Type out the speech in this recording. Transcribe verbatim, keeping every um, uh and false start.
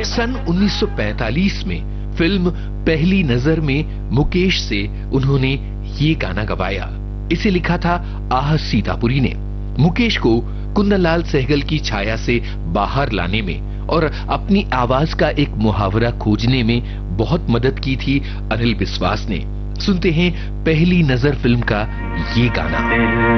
सन उन्नीस सौ पैंतालीस में फिल्म पहली नजर में मुकेश से उन्होंने ये गाना गवाया। इसे लिखा था आह सीतापुरी ने। मुकेश को कुंदनलाल सहगल की छाया से बाहर लाने में और अपनी आवाज का एक मुहावरा खोजने में बहुत मदद की थी अनिल विश्वास ने। सुनते हैं पहली नजर फिल्म का ये गाना।